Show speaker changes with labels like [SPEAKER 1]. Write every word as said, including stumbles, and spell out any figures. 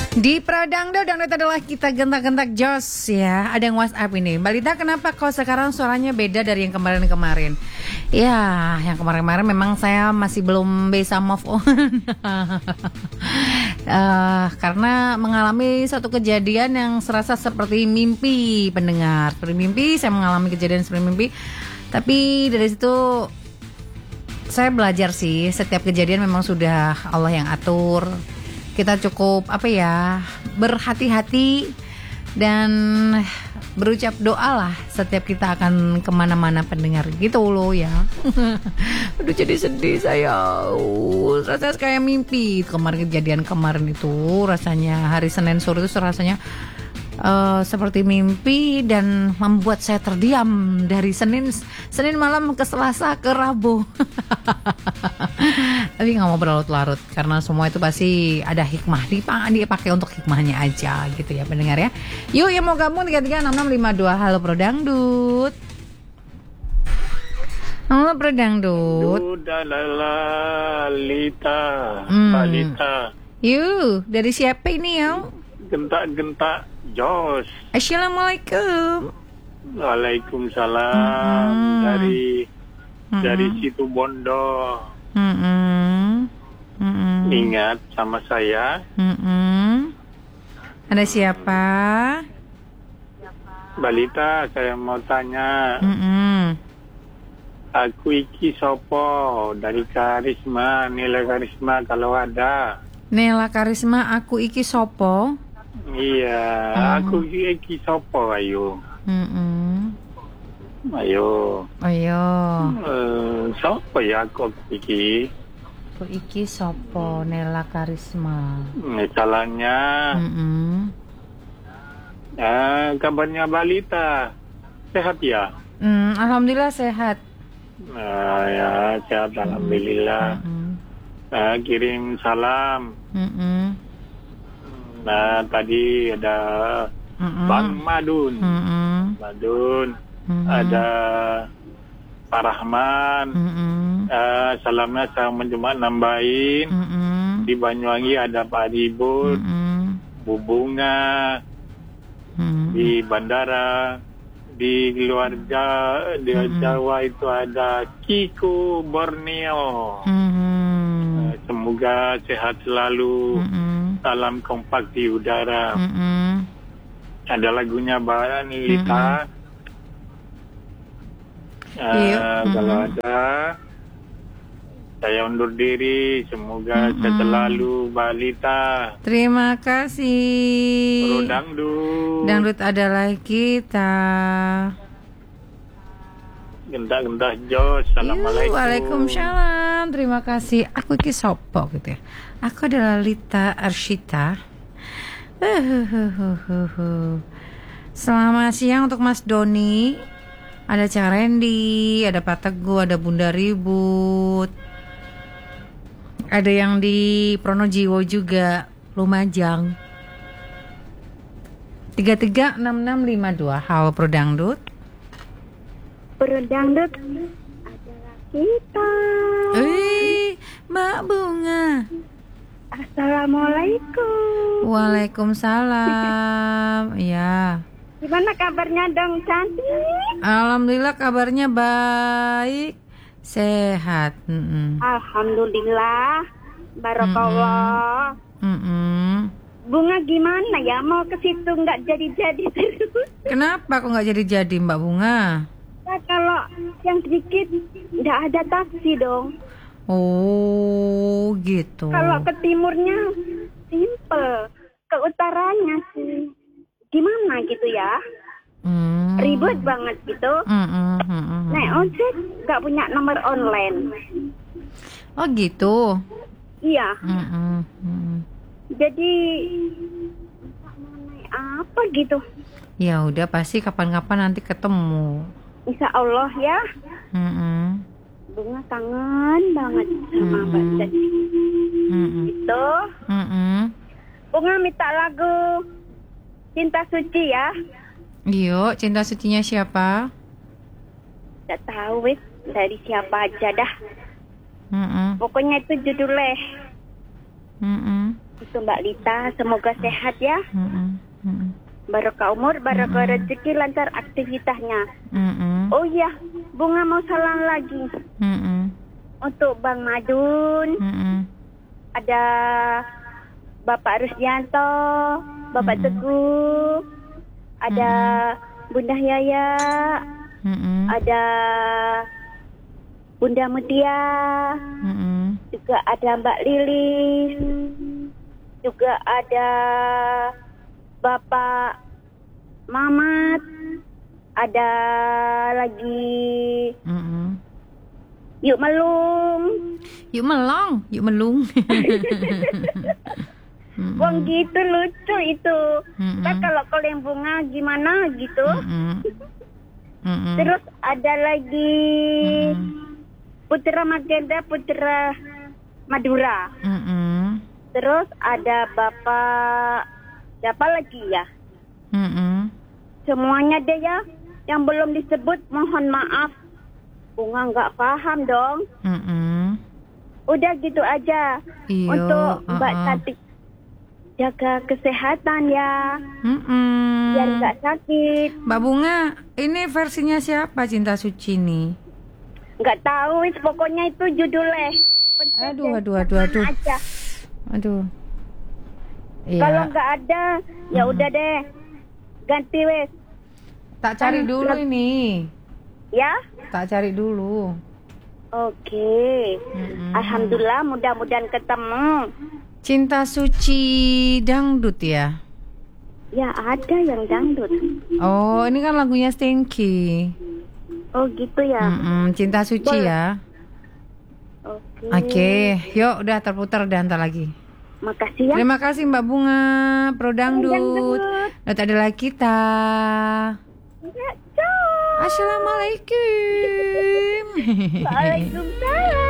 [SPEAKER 1] Di Pradangdo Dangdut adalah kita gentak-gentak jos ya. Ada yang WhatsApp ini, Mbak Lita kenapa kok sekarang suaranya beda dari yang kemarin-kemarin? Ya, yang kemarin-kemarin memang saya masih belum bisa move on. uh, Karena mengalami satu kejadian yang serasa seperti mimpi pendengar. Seperti mimpi, saya mengalami kejadian seperti mimpi. Tapi dari situ saya belajar sih, setiap kejadian memang sudah Allah yang atur. Kita cukup apa ya, berhati-hati dan berucap doa lah setiap kita akan kemana-mana pendengar gitu loh ya. Aduh jadi sedih saya. Uh, rasanya kayak mimpi kemarin, kejadian kemarin itu rasanya hari Senin sore itu rasanya Uh, seperti mimpi dan membuat saya terdiam dari Senin Senin malam ke Selasa ke Rabu. Tapi nggak mau berlarut-larut karena semua itu pasti ada hikmah, dia pakai untuk hikmahnya aja gitu ya pendengar ya. Yuk yang mau gabung tiga tiga enam enam lima dua. Halo Pro Dangdut. Halo Pro Dangdut.
[SPEAKER 2] Lita,
[SPEAKER 1] hmm.
[SPEAKER 2] Lita.
[SPEAKER 1] Yuk dari siapa ini ya?
[SPEAKER 2] Gentak-gentak jos.
[SPEAKER 1] Assalamualaikum.
[SPEAKER 2] Waalaikumsalam. Mm-hmm. Dari mm-hmm. dari situ Bondo.
[SPEAKER 1] Mm-hmm. Mm-hmm.
[SPEAKER 2] Ingat sama saya.
[SPEAKER 1] Mm-hmm. Ada siapa?
[SPEAKER 2] Balita, saya mau tanya.
[SPEAKER 1] Mm-hmm.
[SPEAKER 2] Aku iki sopo dari Karisma, Nila Karisma kalau ada.
[SPEAKER 1] Nela Karisma, aku iki sopo?
[SPEAKER 2] Iya, hmm. aku iki sopo ayo.
[SPEAKER 1] Mm-mm.
[SPEAKER 2] Ayo.
[SPEAKER 1] Ayo.
[SPEAKER 2] Uh, sopo ya aku iki?
[SPEAKER 1] Aku iki sopo Nela Karisma.
[SPEAKER 2] Misalnya.
[SPEAKER 1] Mm-mm.
[SPEAKER 2] Uh, kabarnya Balita sehat ya?
[SPEAKER 1] Mm, Alhamdulillah sehat.
[SPEAKER 2] Nah, ya sehat alhamdulillah.
[SPEAKER 1] Mm-mm.
[SPEAKER 2] Uh, kirim salam.
[SPEAKER 1] Mm-mm.
[SPEAKER 2] Nah tadi ada mm-mm. Bang Madun,
[SPEAKER 1] mm-mm.
[SPEAKER 2] Madun,
[SPEAKER 1] mm-mm.
[SPEAKER 2] ada Pak Rahman, uh, salamnya saya mencoba nambahin. Mm-mm. Di Banyuwangi ada Pak Ribut, mm-mm. Bu Bunga, mm-mm. di bandara, di luar Jawa, di mm-mm. Jawa itu ada Kiko Borneo. Mm-mm. Uh, semoga sehat selalu. Mm-mm. Salam kompak di udara. Mm-hmm. Ada lagunya Mbak Lita. Mm-hmm. Uh, mm-hmm. Kalau ada, saya undur diri. Semoga mm-hmm. saya selalu Mbak Lita.
[SPEAKER 1] Terima kasih.
[SPEAKER 2] Pro Dangdut.
[SPEAKER 1] Dangdut adalah kita.
[SPEAKER 2] Gentak-gentak jos. Assalamualaikum.
[SPEAKER 1] Waalaikumsalam. Terima kasih. Aku iki sopo gitu ya. Aku adalah Lita Arshita. Uhuhuhuhu. Selamat siang untuk Mas Doni. Ada Cak Randy, ada Pak Teguh, ada Bunda Ribut. Ada yang di Pronojiwo juga, Lumajang. tiga tiga enam enam lima dua. Halo Pro Dangdut.
[SPEAKER 3] Pro Dangdut adalah kita.
[SPEAKER 1] Wih, Mbak Bunga.
[SPEAKER 3] Assalamualaikum.
[SPEAKER 1] Waalaikumsalam. Ya.
[SPEAKER 3] Gimana kabarnya dong cantik?
[SPEAKER 1] Alhamdulillah kabarnya baik, sehat. Mm-mm.
[SPEAKER 3] Alhamdulillah, barokallah.
[SPEAKER 1] Mm-mm.
[SPEAKER 3] Bunga gimana ya? Mau ke situ nggak jadi-jadi terus?
[SPEAKER 1] Kenapa kok nggak jadi-jadi Mbak Bunga?
[SPEAKER 3] Ya, kalau yang sedikit nggak ada taksi dong.
[SPEAKER 1] Oh gitu.
[SPEAKER 3] Kalau ke timurnya simple, ke utaranya sih gimana gitu ya?
[SPEAKER 1] Mm.
[SPEAKER 3] Ribet banget gitu.
[SPEAKER 1] Mm-mm, mm-mm.
[SPEAKER 3] Naik ojek nggak punya nomor online.
[SPEAKER 1] Oh gitu.
[SPEAKER 3] Iya.
[SPEAKER 1] Mm-mm, mm-mm.
[SPEAKER 3] Jadi mau naik apa gitu?
[SPEAKER 1] Ya udah pasti kapan-kapan nanti ketemu.
[SPEAKER 3] Insya Allah ya.
[SPEAKER 1] Mm-mm.
[SPEAKER 3] Bunga kangen banget sama Mbak Jadi. Itu.
[SPEAKER 1] Mm-mm.
[SPEAKER 3] Bunga minta lagu Cinta Suci ya.
[SPEAKER 1] Yuk, Cinta Sucinya siapa?
[SPEAKER 3] Gak tahu wis dari siapa aja dah.
[SPEAKER 1] Mm-mm.
[SPEAKER 3] Pokoknya itu judulnya.
[SPEAKER 1] Mm-mm.
[SPEAKER 3] Untuk Mbak Lita, semoga sehat ya.
[SPEAKER 1] Mm-mm. Mm-mm.
[SPEAKER 3] Barokah umur, barokah rezeki, lancar aktivitasnya.
[SPEAKER 1] Mm-mm.
[SPEAKER 3] Oh iya, Bunga mau salam lagi.
[SPEAKER 1] Mm-mm.
[SPEAKER 3] Untuk Bang Madun,
[SPEAKER 1] Mm-mm.
[SPEAKER 3] ada Bapak Rusdianto, Bapak
[SPEAKER 1] Mm-mm.
[SPEAKER 3] Teguh, ada Bunda Yaya,
[SPEAKER 1] Mm-mm.
[SPEAKER 3] ada Bunda Mutia,
[SPEAKER 1] Mm-mm.
[SPEAKER 3] juga ada Mbak Lilis, juga ada Bapak Mamat, ada lagi
[SPEAKER 1] Mm-mm.
[SPEAKER 3] Yuk Melung.
[SPEAKER 1] Yuk melong, yuk melung.
[SPEAKER 3] Wong gitu lucu itu.
[SPEAKER 1] Mm-mm.
[SPEAKER 3] Kan kalau kalian Bunga gimana gitu.
[SPEAKER 1] Mm-mm. Mm-mm.
[SPEAKER 3] Terus ada lagi
[SPEAKER 1] Mm-mm.
[SPEAKER 3] Putra Magenda, Putra Madura.
[SPEAKER 1] Mm-mm.
[SPEAKER 3] Terus ada Bapak siapa lagi ya?
[SPEAKER 1] Mm-mm.
[SPEAKER 3] Semuanya deh ya. Yang belum disebut mohon maaf. Bunga nggak paham dong.
[SPEAKER 1] Mm-mm.
[SPEAKER 3] Udah gitu aja.
[SPEAKER 1] Iyo,
[SPEAKER 3] Untuk Mbak
[SPEAKER 1] uh-uh.
[SPEAKER 3] Cantik, jaga kesehatan ya.
[SPEAKER 1] Mm-mm.
[SPEAKER 3] Biar nggak sakit.
[SPEAKER 1] Mbak Bunga, ini versinya siapa Cinta Suci nih?
[SPEAKER 3] Nggak tahu, wis pokoknya itu judulnya.
[SPEAKER 1] Aduh, aduh, aduh, aduh.
[SPEAKER 3] Aja.
[SPEAKER 1] Aduh. Iya.
[SPEAKER 3] Kalau nggak ada, ya udah deh. Ganti wes.
[SPEAKER 1] Tak cari
[SPEAKER 3] Kan
[SPEAKER 1] dulu
[SPEAKER 3] leb-
[SPEAKER 1] ini.
[SPEAKER 3] Ya?
[SPEAKER 1] Tak cari dulu.
[SPEAKER 3] Oke.
[SPEAKER 1] Mm-mm.
[SPEAKER 3] Alhamdulillah, mudah-mudahan ketemu.
[SPEAKER 1] Cinta Suci dangdut ya?
[SPEAKER 3] Ya ada yang dangdut.
[SPEAKER 1] Oh, ini kan lagunya Stinky.
[SPEAKER 3] Oh gitu ya.
[SPEAKER 1] Mm-mm, Cinta Suci
[SPEAKER 3] Boleh.
[SPEAKER 1] ya.
[SPEAKER 3] Oke.
[SPEAKER 1] Oke, yuk udah terputar udah ntar lagi.
[SPEAKER 3] Makasih ya.
[SPEAKER 1] Terima kasih Mbak Bunga, Pro Dangdut.
[SPEAKER 3] Dangdut.
[SPEAKER 1] Dan tak ada lagi kita.
[SPEAKER 3] Ya, ciao.
[SPEAKER 1] Assalamualaikum.
[SPEAKER 3] Waalaikumsalam.